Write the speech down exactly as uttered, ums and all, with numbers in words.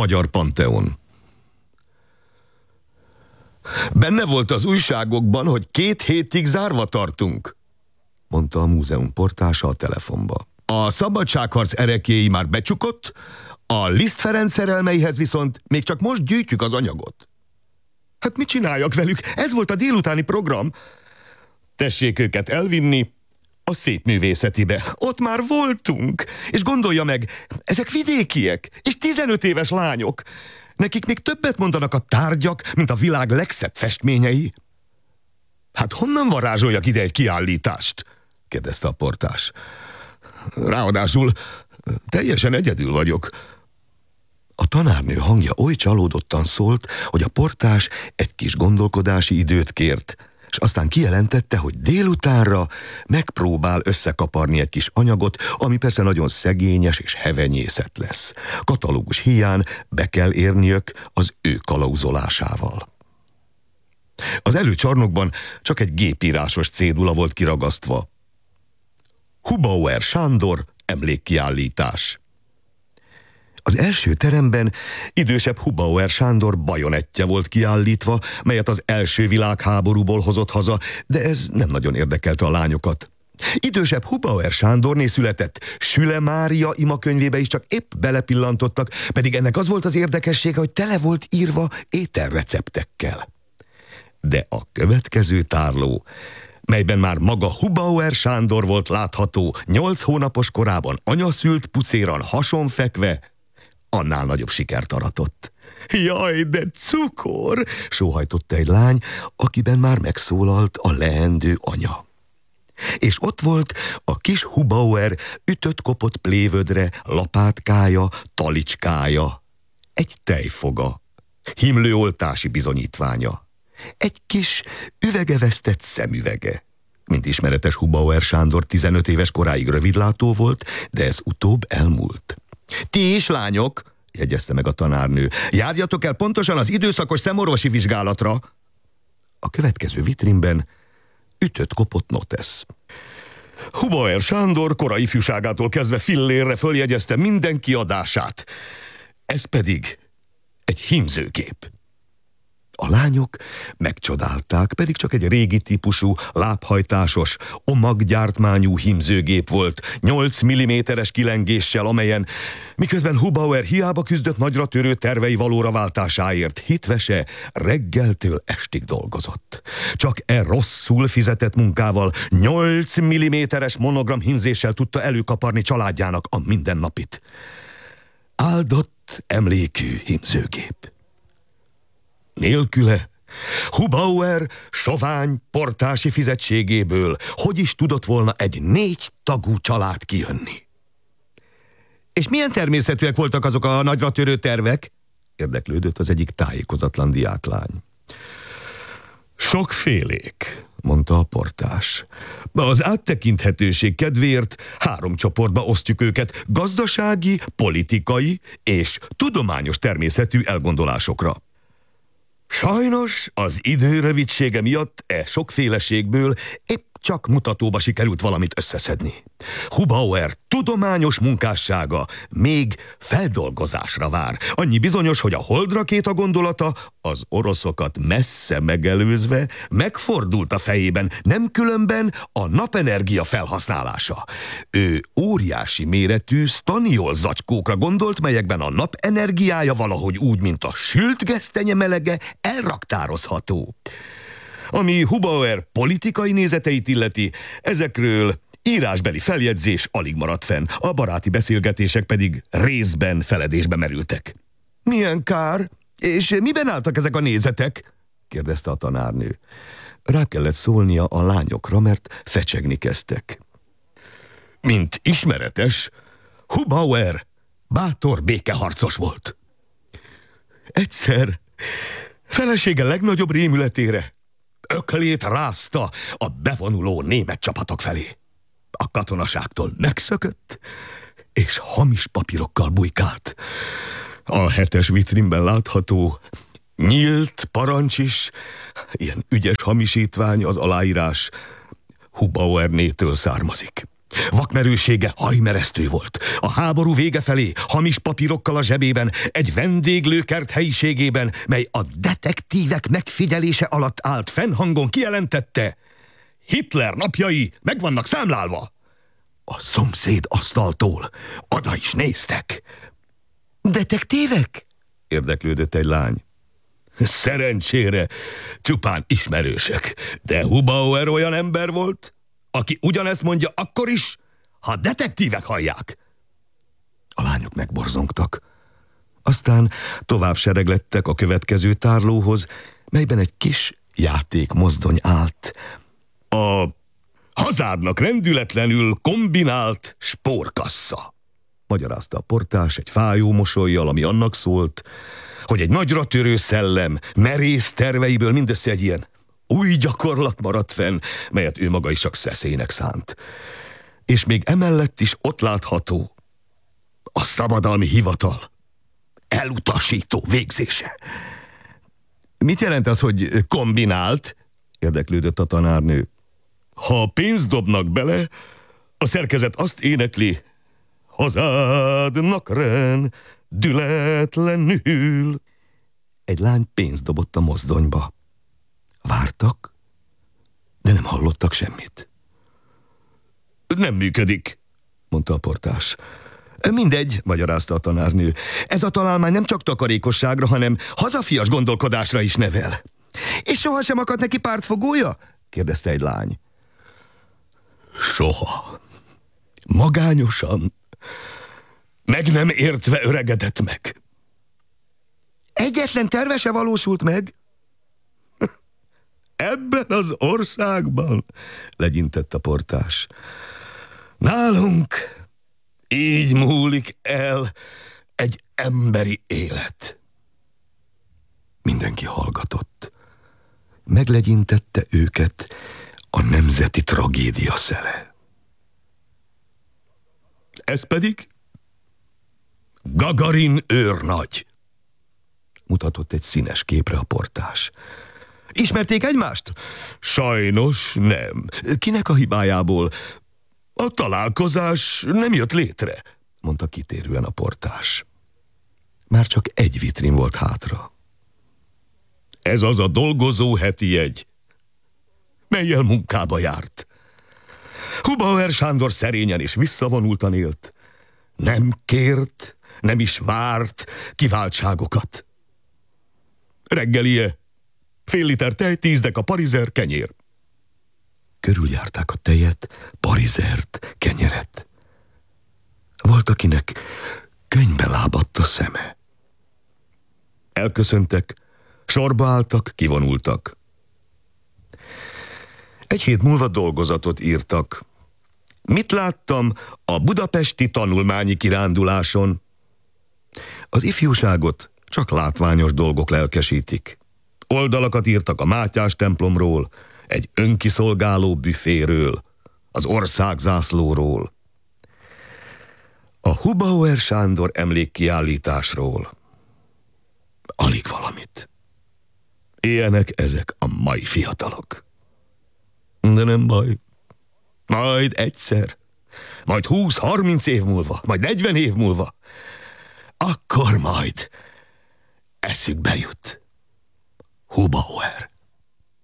Magyar Panteon. Benne volt az újságokban, hogy két hétig zárva tartunk, mondta a múzeum portása a telefonba. A szabadságharc ereklyéi már becsukott, a Liszt Ferenc szerelmeihez viszont még csak most gyűjtjük az anyagot. Hát mit csináljak velük? Ez volt a délutáni program. Tessék őket elvinni a Szépművészetibe. Ott már voltunk. És gondolja meg, ezek vidékiek, és tizenöt éves lányok. Nekik még többet mondanak a tárgyak, mint a világ legszebb festményei. Hát honnan varázsoljak ide egy kiállítást? Kérdezte a portás. Ráadásul teljesen egyedül vagyok. A tanárnő hangja oly csalódottan szólt, hogy a portás egy kis gondolkodási időt kért, és aztán kijelentette, hogy délutánra megpróbál összekaparni egy kis anyagot, ami persze nagyon szegényes és hevenyészet lesz. Katalógus hiány be kell érniük az ő kalauzolásával. Az előcsarnokban csak egy gépírásos cédula volt kiragasztva. Hubauer Sándor emlékkiállítás. Az első teremben idősebb Hubauer Sándor bajonettje volt kiállítva, melyet az első világháborúból hozott haza, de ez nem nagyon érdekelte a lányokat. Idősebb Hubauer Sándorné született Süle Mária imakönyvébe is csak épp belepillantottak, pedig ennek az volt az érdekessége, hogy tele volt írva ételreceptekkel. De a következő tárló, melyben már maga Hubauer Sándor volt látható nyolc hónapos korában anyaszült pucéran hason fekve, annál nagyobb sikert aratott. Jaj, de cukor! Sóhajtotta egy lány, akiben már megszólalt a leendő anya. És ott volt a kis Hubauer ütött-kopott plévödre, lapátkája, talicskája, egy tejfoga, himlőoltási bizonyítványa, egy kis üvegevesztett szemüvege. Mint ismeretes, Hubauer Sándor tizenöt éves koráig rövidlátó volt, de ez utóbb elmúlt. Ti is, lányok, jegyezte meg a tanárnő, járjatok el pontosan az időszakos szemorvosi vizsgálatra. A következő vitrínben ütött-kopott notesz. Hubauer Sándor korai ifjúságától kezdve fillérre följegyezte minden kiadását. Ez pedig egy hímzőgép. A lányok megcsodálták, pedig csak egy régi típusú, lábhajtásos, omaggyártmányú hímzőgép volt, nyolc milliméteres kilengéssel, amelyen, miközben Hubauer hiába küzdött nagyra törő tervei valóra váltásáért, hitvese reggeltől estig dolgozott. Csak e rosszul fizetett munkával nyolc milliméteres monogram hímzéssel tudta előkaparni családjának a mindennapit. Áldott emlékű hímzőgép. Nélküle Hubauer sovány portási fizetségéből hogy is tudott volna egy négy tagú család kijönni? És milyen természetűek voltak azok a nagyra törő tervek? Érdeklődött az egyik tájékozatlan diáklány. Sokfélék, mondta a portás. Az áttekinthetőség kedvéért három csoportba osztjuk őket: gazdasági, politikai és tudományos természetű elgondolásokra. Sajnos az idő rövidsége miatt e sokféleségből épp csak mutatóba sikerült valamit összeszedni. Hubauer tudományos munkássága még feldolgozásra vár. Annyi bizonyos, hogy a holdrakéta gondolata az oroszokat messze megelőzve megfordult a fejében, nem különben a napenergia felhasználása. Ő óriási méretű sztaniol zacskókra gondolt, melyekben a napenergiája valahogy úgy, mint a sült gesztenye melege, elraktározható. Ami Hubauer politikai nézeteit illeti, ezekről írásbeli feljegyzés alig maradt fenn, a baráti beszélgetések pedig részben feledésbe merültek. Milyen kár? És miben álltak ezek a nézetek? kérdezte a tanárnő. Rá kellett szólnia a lányokra, mert fecsegni kezdtek. Mint ismeretes, Hubauer bátor békeharcos volt. Egyszer felesége legnagyobb rémületére öklét rázta a bevonuló német csapatok felé. A katonaságtól megszökött, és hamis papírokkal bujkált. A hetes vitrínben látható nyílt parancs is, ilyen ügyes hamisítvány, az aláírás Hubauernétől származik. Vakmerősége hajmeresztő volt. A háború vége felé hamis papírokkal a zsebében, egy vendéglőkert helyiségében, mely a detektívek megfigyelése alatt állt fennhangon kijelentette: Hitler napjai meg vannak számlálva. A szomszéd asztaltól oda is néztek. Detektívek? Érdeklődött egy lány. Szerencsére csupán ismerősök, de Hubauer olyan ember volt, aki ugyanezt mondja akkor is, ha detektívek hallják. A lányok megborzongtak. Aztán tovább sereglettek a következő tárlóhoz, melyben egy kis játékmozdony állt. A hazádnak rendületlenül kombinált spórkassa, magyarázta a portás egy fájó mosollyal, ami annak szólt, hogy egy nagyra törő szellem merész terveiből mindössze egy ilyen új gyakorlat maradt fenn, melyet ő maga is csak szeszélynek szánt. És még emellett is ott látható a szabadalmi hivatal elutasító végzése. Mit jelent az, hogy kombinált? Érdeklődött a tanárnő. Ha pénzt dobnak bele, a szerkezet azt énekli: hazádnak rendületlenül. Egy lány pénzt dobott a mozdonyba. Vártak, de nem hallottak semmit. Nem működik, mondta a portás. Mindegy, magyarázta a tanárnő. Ez a találmány nem csak takarékosságra, hanem hazafias gondolkodásra is nevel. És sohasem akadt neki pártfogója? Kérdezte egy lány. Soha. Magányosan, meg nem értve öregedett meg. Egyetlen terve se valósult meg? Ebben az országban, legyintett a portás. Nálunk így múlik el egy emberi élet. Mindenki hallgatott. Meglegyintette őket a nemzeti tragédia szele. Ez pedig Gagarin őrnagy, mutatott egy színes képre a portás. Ismerték egymást? Sajnos nem. Kinek a hibájából? A találkozás nem jött létre, mondta kitérően a portás. Már csak egy vitrin volt hátra. Ez az a dolgozó heti jegy, mellyel munkába járt. Hubauer Sándor szerényen és visszavonultan élt. Nem kért, nem is várt kiváltságokat. Reggelie: fél liter tej, tíz deka parizer, kenyér. Körüljárták a tejet, parizert, kenyeret. Volt, akinek könnybe lábadt a szeme. Elköszöntek, sorba álltak, kivonultak. Egy hét múlva dolgozatot írtak. Mit láttam a budapesti tanulmányi kiránduláson? Az ifjúságot csak látványos dolgok lelkesítik. Oldalakat írtak a Mátyás templomról, egy önkiszolgáló büféről, az országzászlóról, a Hubauer Sándor emlékkiállításról. Alig valamit. Ilyenek ezek a mai fiatalok. De nem baj. Majd egyszer, majd húsz-harminc év múlva, majd negyven év múlva, akkor majd eszükbe jut Hubauer.